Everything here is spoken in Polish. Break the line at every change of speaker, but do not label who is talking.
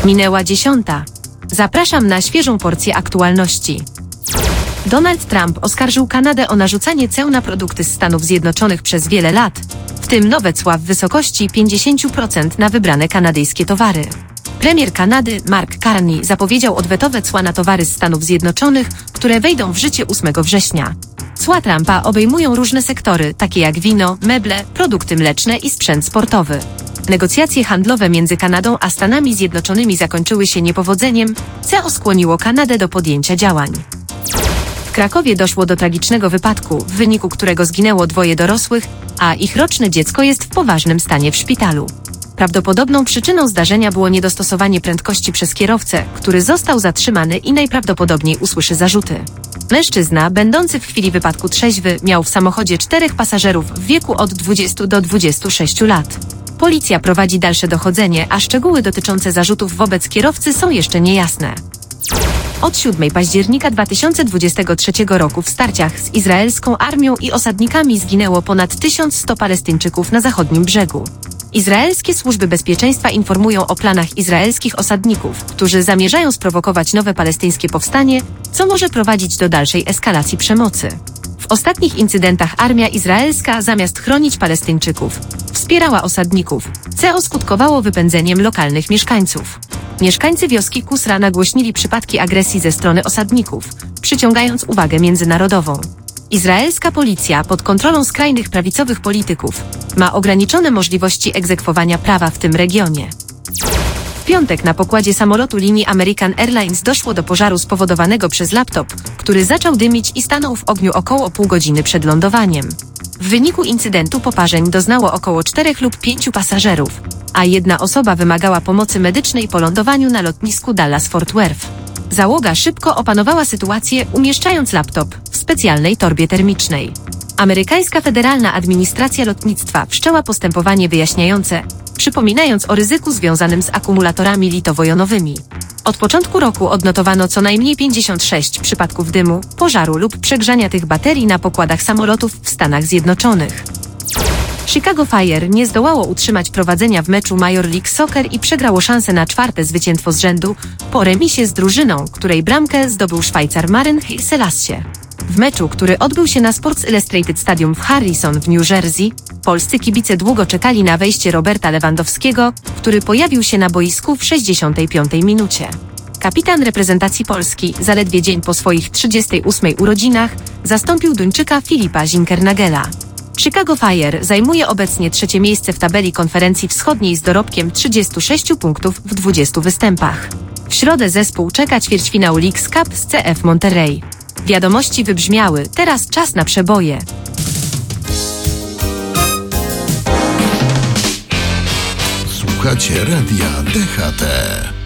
Minęła 10. Zapraszam na świeżą porcję aktualności. Donald Trump oskarżył Kanadę o narzucanie ceł na produkty z Stanów Zjednoczonych przez wiele lat, w tym nowe cła w wysokości 50% na wybrane kanadyjskie towary. Premier Kanady Mark Carney zapowiedział odwetowe cła na towary z Stanów Zjednoczonych, które wejdą w życie 8 września. Cła Trumpa obejmują różne sektory, takie jak wino, meble, produkty mleczne i sprzęt sportowy. Negocjacje handlowe między Kanadą a Stanami Zjednoczonymi zakończyły się niepowodzeniem, co skłoniło Kanadę do podjęcia działań. W Krakowie doszło do tragicznego wypadku, w wyniku którego zginęło 2 dorosłych, a ich roczne dziecko jest w poważnym stanie w szpitalu. Prawdopodobną przyczyną zdarzenia było niedostosowanie prędkości przez kierowcę, który został zatrzymany i najprawdopodobniej usłyszy zarzuty. Mężczyzna, będący w chwili wypadku trzeźwy, miał w samochodzie 4 pasażerów w wieku od 20 do 26 lat. Policja prowadzi dalsze dochodzenie, a szczegóły dotyczące zarzutów wobec kierowcy są jeszcze niejasne. Od 7 października 2023 roku w starciach z izraelską armią i osadnikami zginęło ponad 1100 Palestyńczyków na zachodnim brzegu. Izraelskie służby bezpieczeństwa informują o planach izraelskich osadników, którzy zamierzają sprowokować nowe palestyńskie powstanie, co może prowadzić do dalszej eskalacji przemocy. W ostatnich incydentach armia izraelska, zamiast chronić Palestyńczyków, wspierała osadników, co skutkowało wypędzeniem lokalnych mieszkańców. Mieszkańcy wioski Kusra nagłośnili przypadki agresji ze strony osadników, przyciągając uwagę międzynarodową. Izraelska policja pod kontrolą skrajnych prawicowych polityków ma ograniczone możliwości egzekwowania prawa w tym regionie. W piątek na pokładzie samolotu linii American Airlines doszło do pożaru spowodowanego przez laptop, który zaczął dymić i stanął w ogniu około pół godziny przed lądowaniem. W wyniku incydentu poparzeń doznało około 4 lub 5 pasażerów, a 1 osoba wymagała pomocy medycznej po lądowaniu na lotnisku Dallas-Fort Worth. Załoga szybko opanowała sytuację, umieszczając laptop w specjalnej torbie termicznej. Amerykańska Federalna Administracja Lotnictwa wszczęła postępowanie wyjaśniające, przypominając o ryzyku związanym z akumulatorami litowo-jonowymi. Od początku roku odnotowano co najmniej 56 przypadków dymu, pożaru lub przegrzania tych baterii na pokładach samolotów w Stanach Zjednoczonych. Chicago Fire nie zdołało utrzymać prowadzenia w meczu Major League Soccer i przegrało szansę na 4. zwycięstwo z rzędu po remisie z drużyną, której bramkę zdobył Szwajcar Maren Selassie. W meczu, który odbył się na Sports Illustrated Stadium w Harrison w New Jersey, polscy kibice długo czekali na wejście Roberta Lewandowskiego, który pojawił się na boisku w 65. minucie. Kapitan reprezentacji Polski, zaledwie dzień po swoich 38 urodzinach, zastąpił Duńczyka Filipa Zinkernagela. Chicago Fire zajmuje obecnie 3. miejsce w tabeli konferencji wschodniej z dorobkiem 36 punktów w 20 występach. W środę zespół czeka ćwierćfinał Leagues Cup z CF Monterrey. Wiadomości wybrzmiały, teraz czas na przeboje.
Słuchacie Radia DHT.